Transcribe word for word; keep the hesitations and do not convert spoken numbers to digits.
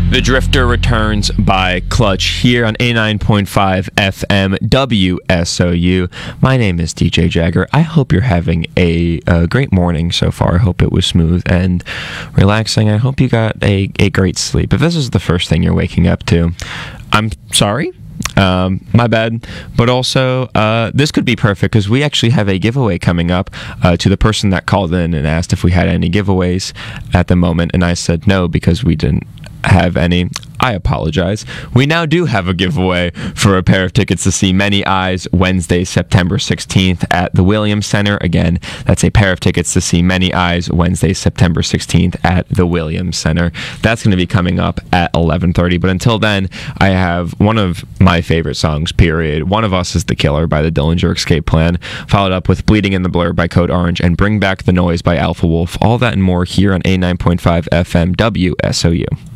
The Drifter returns by Clutch here on A nine point five F M W S O U. My name is D J Jagger. I hope you're having a, a great morning so far. I hope it was smooth and relaxing. I hope you got a, a great sleep. If this is the first thing you're waking up to, I'm sorry. Um, my bad, but also uh, this could be perfect because we actually have a giveaway coming up uh, to the person that called in and asked if we had any giveaways at the moment, and I said no because we didn't have any. I apologize. We now do have a giveaway for a pair of tickets to see Many Eyes Wednesday, September sixteenth at the Williams Center. Again, that's a pair of tickets to see Many Eyes Wednesday, September sixteenth at the Williams Center. That's going to be coming up at eleven thirty. But until then, I have one of my favorite songs, period. One of Us is the Killer by the Dillinger Escape Plan, followed up with Bleeding in the Blur by Code Orange and Bring Back the Noise by Alpha Wolf. All that and more here on A nine point five F M W S O U.